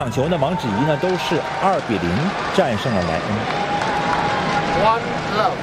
这场球呢，王芷怡呢都是2-0战胜了莱恩。 One love。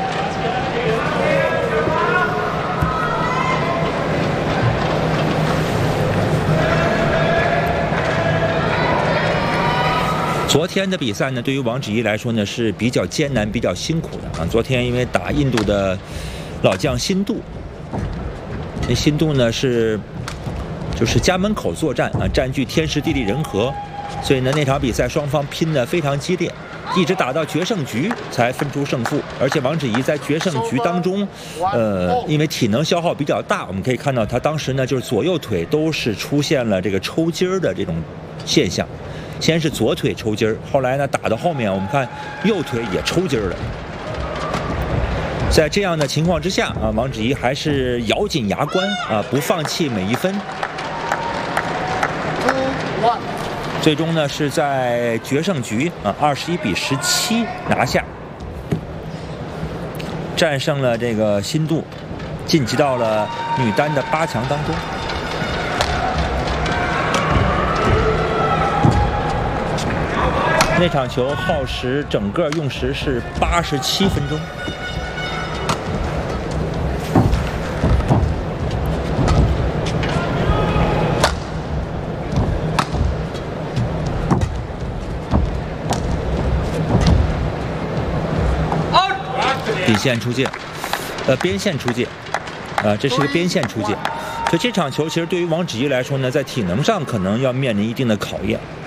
昨天的比赛呢，对于王芷怡来说呢是比较艰难、比较辛苦的啊。昨天因为打印度的老将辛杜，这辛杜呢就是家门口作战啊，占据天时地利人和，所以呢那场比赛双方拼得非常激烈，一直打到决胜局才分出胜负。而且王芷怡在决胜局当中，因为体能消耗比较大，我们可以看到她当时呢就是左右腿都是出现了这个抽筋儿的这种现象。先是左腿抽筋儿，后来呢打到后面，我们看右腿也抽筋儿了。在这样的情况之下啊，王芷怡还是咬紧牙关啊，不放弃每一分。最终呢是在决胜局啊21-17拿下，战胜了这个辛杜，晋级到了女单的8强当中。那场球耗时整个用时是87分钟。底线出界，边线出界，这是个边线出界。所以这场球其实对于王芷怡来说呢，在体能上可能要面临一定的考验。